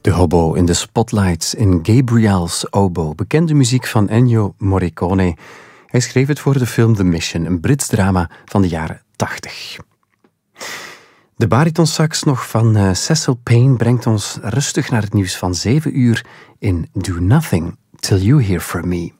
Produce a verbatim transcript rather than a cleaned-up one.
De hobo in de spotlights in Gabriel's Oboe. Bekende muziek van Ennio Morricone. Hij schreef het voor de film The Mission, een Brits drama van de jaren tachtig. De baritonsax nog van uh, Cecil Payne brengt ons rustig naar het nieuws van zeven uur in Do Nothing Till You Hear From Me.